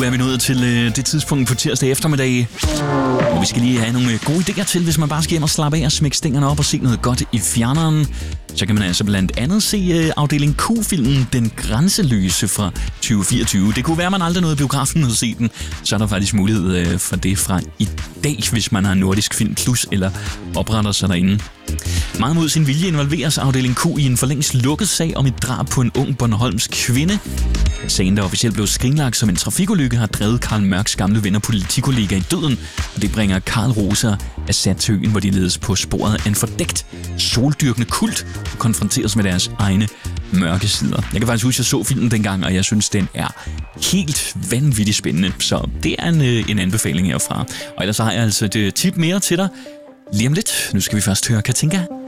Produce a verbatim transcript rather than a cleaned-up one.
er vi nået til øh, det tidspunkt på tirsdag eftermiddag, hvor vi skal lige have nogle gode idéer til, hvis man bare skal hjem og slappe af og smække stængerne op og se noget godt i fjerneren. Så kan man altså blandt andet se øh, afdeling Q-filmen Den Grænseløse fra tyve fireogtyve. Det kunne være, man aldrig nåede i biografen og se den. Så er der faktisk mulighed øh, for det fra i dag, hvis man har Nordisk Film Plus eller opretter sig derinde. Meget mod sin vilje involveres afdeling Q i en for længst lukket sag om et drab på en ung bornholmsk kvinde. Sagen, der officielt blev skrinlagt som en trafikulykke, har drevet Karl Mørks gamle ven og politikollega i døden, og det bringer Karl Rosa Assad til øen, hvor de ledes på sporet af en fordækt soldyrkende kult og konfronteres med deres egne mørke sider. Jeg kan faktisk huske, at jeg så filmen dengang, og jeg synes, den er helt vanvittigt spændende, så det er en, en anbefaling herfra. Og ellers har jeg altså et tip mere til dig lige om lidt. Nu skal vi først høre Katinka